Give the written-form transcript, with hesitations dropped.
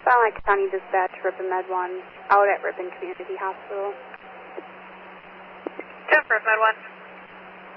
Silent Lake County Dispatch, Ripon Med 1, out at Ripon Community Hospital. 10 for Med 1.